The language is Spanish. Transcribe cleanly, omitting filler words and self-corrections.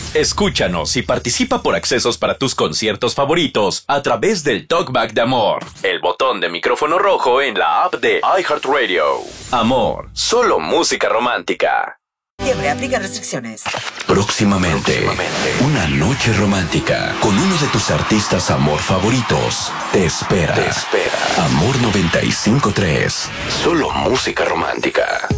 Escúchanos y participa por accesos para tus conciertos favoritos a través del Talkback de Amor, el botón de micrófono rojo en la app de iHeartRadio. Amor, solo música romántica. Siempre aplica restricciones. Próximamente, una noche romántica con uno de tus artistas amor favoritos. Te espera. Amor 95.3. Solo música romántica.